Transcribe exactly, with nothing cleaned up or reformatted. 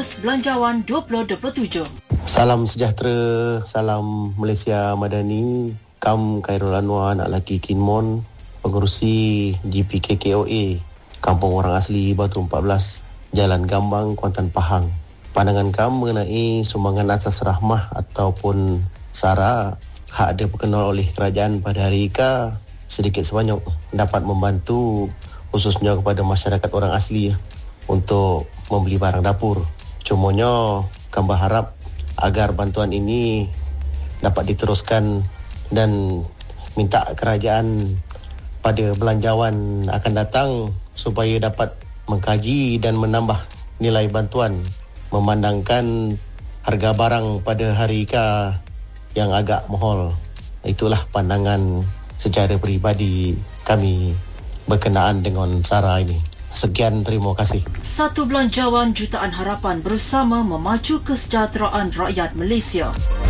Fokus Belanjawan dua ribu dua puluh tujuh. Salam sejahtera, salam Malaysia Madani. Kam Khairul Anwar, anak lelaki Kinmon, pengerusi G P K K O A, Kampung Orang Asli Batu empat belas, Jalan Gambang, Kuantan Pahang. Pandangan kam mengenai sumbangan asas rahmah ataupun SARA, hak ada berkenal oleh kerajaan pada hari Ika, sedikit sebanyak dapat membantu khususnya kepada masyarakat orang asli untuk membeli barang dapur. Cumanya kam berharap agar bantuan ini dapat diteruskan dan minta kerajaan pada belanjawan akan datang supaya dapat mengkaji dan menambah nilai bantuan memandangkan harga barang pada hari Ika yang agak mahal. Itulah pandangan secara peribadi kami berkenaan dengan SARA ini. Sekian, terima kasih. Satu Belanjawan Jutaan Harapan bersama memacu kesejahteraan rakyat Malaysia.